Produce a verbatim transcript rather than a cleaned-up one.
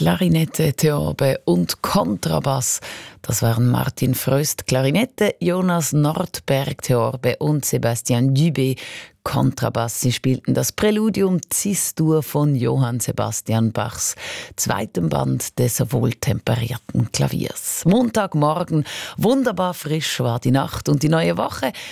Klarinette, Theorbe und Kontrabass. Das waren Martin Fröst, Klarinette, Jonas Nordberg, Theorbe und Sebastian Dubé, Kontrabass. Sie spielten das Präludium Cis-Dur von Johann Sebastian Bachs zweitem Band des wohltemperierten Klaviers. Montagmorgen, wunderbar frisch war die Nacht und die neue Woche